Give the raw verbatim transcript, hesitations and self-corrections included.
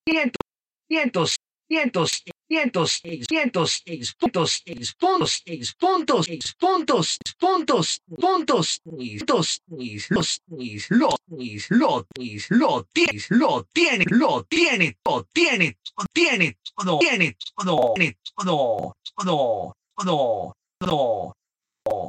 cientos, cientos, cientos, cientos, cientos, puntos, puntos, puntos, puntos, puntos, puntos, puntos, los, lo, lo, lo tienes, lo tiene, lo tiene, lo tiene, tiene, no, tiene, no, no, no, no, no, no.